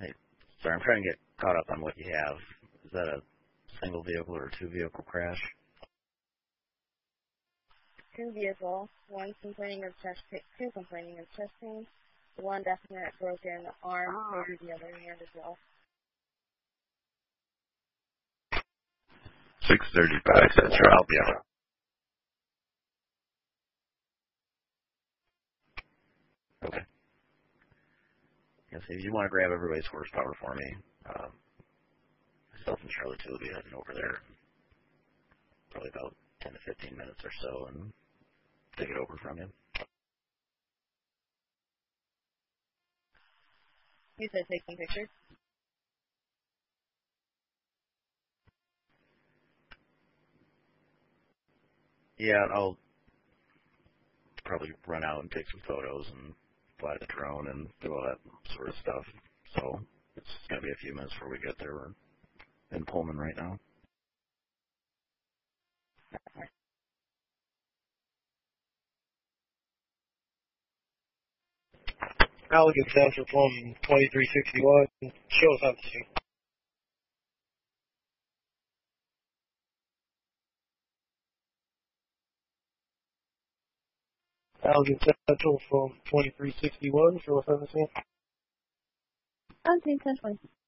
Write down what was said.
Hey, sorry, I'm trying to get caught up on what you have. Is that a single vehicle or a two-vehicle crash? Two vehicle, one complaining of chest pain, two complaining of chest pain, one definite broken arm through the other hand as well. 635 Central, I'll be out. Okay. Yes, if you want to grab everybody's horsepower for me, myself and Charlotte will be heading over there probably about 10 to 15 minutes or so and take it over from you. You said taking pictures? Yeah, I'll probably run out and take some photos and fly the drone and do all that sort of stuff. So it's going to be a few minutes before we get there. We're in Pullman right now. Allegan Central from 2361. Show us how to see. Allegan Central from 2361. Show us how to see. I'm seeing 1020.